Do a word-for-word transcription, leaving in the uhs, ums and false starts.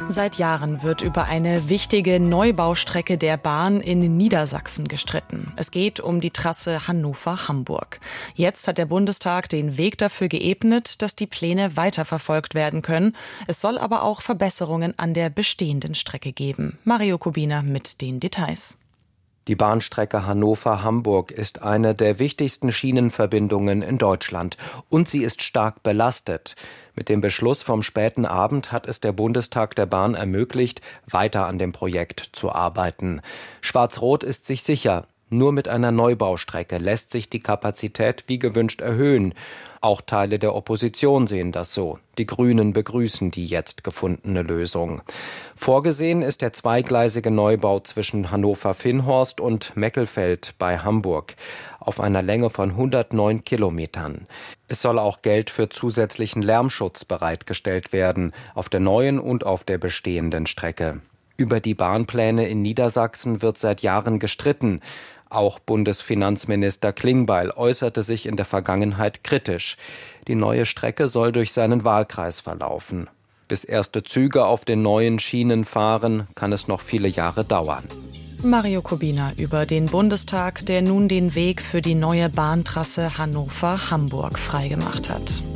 Seit Jahren wird über eine wichtige Neubaustrecke der Bahn in Niedersachsen gestritten. Es geht um die Trasse Hannover-Hamburg. Jetzt hat der Bundestag den Weg dafür geebnet, dass die Pläne weiterverfolgt werden können. Es soll aber auch Verbesserungen an der bestehenden Strecke geben. Mario Kubina mit den Details. Die Bahnstrecke Hannover-Hamburg ist eine der wichtigsten Schienenverbindungen in Deutschland. Und sie ist stark belastet. Mit dem Beschluss vom späten Abend hat es der Bundestag der Bahn ermöglicht, weiter an dem Projekt zu arbeiten. Schwarz-Rot ist sich sicher, nur mit einer Neubaustrecke lässt sich die Kapazität wie gewünscht erhöhen. Auch Teile der Opposition sehen das so. Die Grünen begrüßen die jetzt gefundene Lösung. Vorgesehen ist der zweigleisige Neubau zwischen Hannover-Vinnhorst und Meckelfeld bei Hamburg auf einer Länge von hundertneun Kilometern. Es soll auch Geld für zusätzlichen Lärmschutz bereitgestellt werden, auf der neuen und auf der bestehenden Strecke. Über die Bahnpläne in Niedersachsen wird seit Jahren gestritten. Auch Bundesfinanzminister Klingbeil äußerte sich in der Vergangenheit kritisch. Die neue Strecke soll durch seinen Wahlkreis verlaufen. Bis erste Züge auf den neuen Schienen fahren, kann es noch viele Jahre dauern. Mario Kubina über den Bundestag, der nun den Weg für die neue Bahntrasse Hannover-Hamburg freigemacht hat.